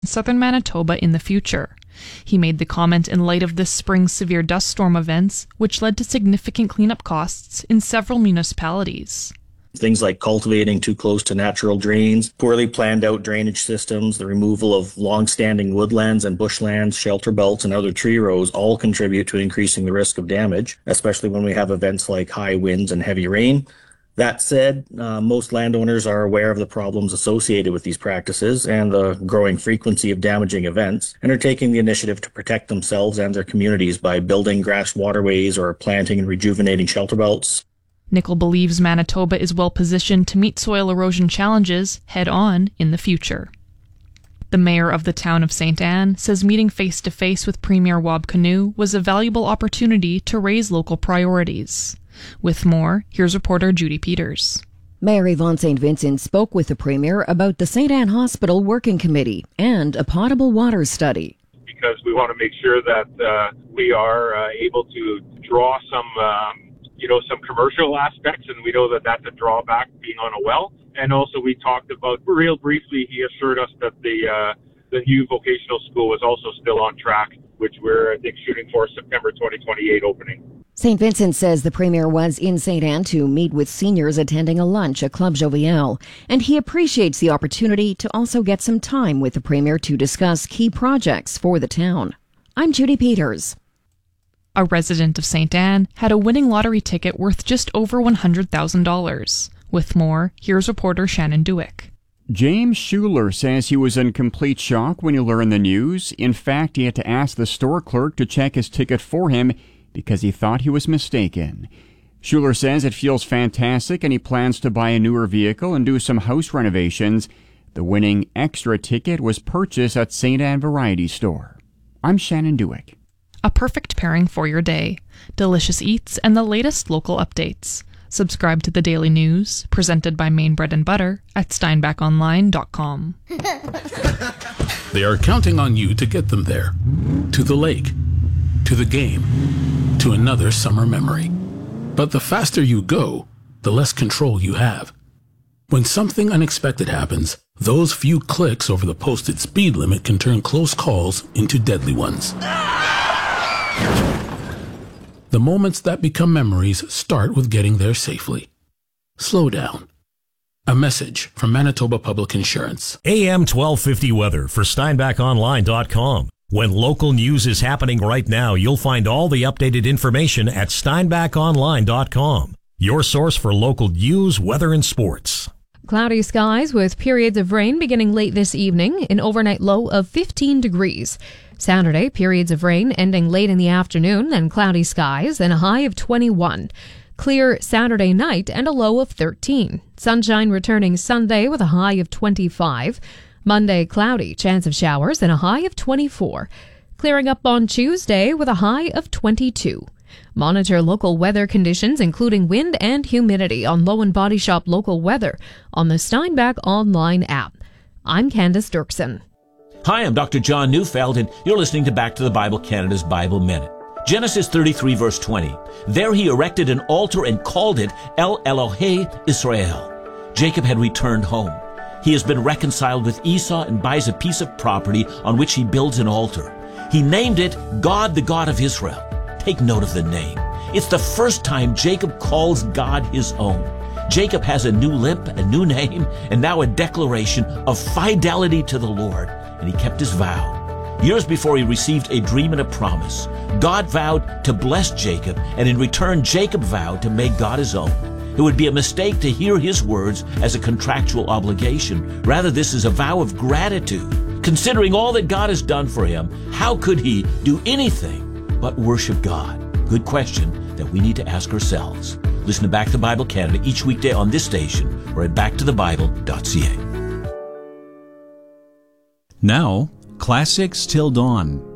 southern Manitoba in the future. He made the comment in light of this spring's severe dust storm events, which led to significant cleanup costs in several municipalities. Things like cultivating too close to natural drains, poorly planned out drainage systems, the removal of long-standing woodlands and bushlands, shelter belts, and other tree rows all contribute to increasing the risk of damage, especially when we have events like high winds and heavy rain. That said, most landowners are aware of the problems associated with these practices and the growing frequency of damaging events, and are taking the initiative to protect themselves and their communities by building grass waterways or planting and rejuvenating shelter belts. Nickel believes Manitoba is well positioned to meet soil erosion challenges head-on in the future. The mayor of the town of St. Anne says meeting face-to-face with Premier Wab Kinew was a valuable opportunity to raise local priorities. With more, here's reporter Judy Peters. Mayor Yvonne St. Vincent spoke with the Premier about the St. Anne Hospital Working Committee and a potable water study. Because we want to make sure that we are able to draw some commercial aspects, and we know that that's a drawback being on a well. And also we talked about, real briefly, he assured us that the new vocational school was also still on track, which we're, I think, shooting for September 2028 opening. St. Vincent says the Premier was in St. Anne to meet with seniors attending a lunch at Club Jovial, and he appreciates the opportunity to also get some time with the Premier to discuss key projects for the town. I'm Judy Peters. A resident of St. Anne had a winning lottery ticket worth just over $100,000. With more, here's reporter Shannon Dewick. James Schuler says he was in complete shock when he learned the news. In fact, he had to ask the store clerk to check his ticket for him because he thought he was mistaken. Schuler says it feels fantastic and he plans to buy a newer vehicle and do some house renovations. The winning extra ticket was purchased at St. Anne Variety Store. I'm Shannon Dewick. A perfect pairing for your day. Delicious eats and the latest local updates. Subscribe to the Daily News, presented by Maine Bread and Butter at steinbachonline.com. They are counting on you to get them there. To the lake. To the game. To another summer memory. But the faster you go, the less control you have. When something unexpected happens, those few clicks over the posted speed limit can turn close calls into deadly ones. The moments that become memories start with getting there safely. Slow down. A message from Manitoba Public Insurance. AM 1250 weather for SteinbachOnline.com. When local news is happening right now, you'll find all the updated information at SteinbachOnline.com. Your source for local news, weather, and sports. Cloudy skies with periods of rain beginning late this evening, an overnight low of 15 degrees. Saturday, periods of rain ending late in the afternoon, and cloudy skies, and a high of 21. Clear Saturday night and a low of 13. Sunshine returning Sunday with a high of 25. Monday, cloudy, chance of showers, and a high of 24. Clearing up on Tuesday with a high of 22. Monitor local weather conditions, including wind and humidity, on Low and Body Shop Local Weather on the Steinbach Online app. I'm Candace Dirksen. Hi, I'm Dr. John Neufeld, and you're listening to Back to the Bible Canada's Bible Minute. Genesis 33, verse 20. There he erected an altar and called it El Elohe Israel. Jacob had returned home. He has been reconciled with Esau and buys a piece of property on which he builds an altar. He named it God, the God of Israel. Take note of the name. It's the first time Jacob calls God his own. Jacob has a new lip, a new name, and now a declaration of fidelity to the Lord. And he kept his vow. Years before he received a dream and a promise, God vowed to bless Jacob, and in return, Jacob vowed to make God his own. It would be a mistake to hear his words as a contractual obligation. Rather, this is a vow of gratitude. Considering all that God has done for him, how could he do anything but worship God? Good question that we need to ask ourselves. Listen to Back to the Bible Canada each weekday on this station or at backtothebible.ca. Now, Classics Till Dawn.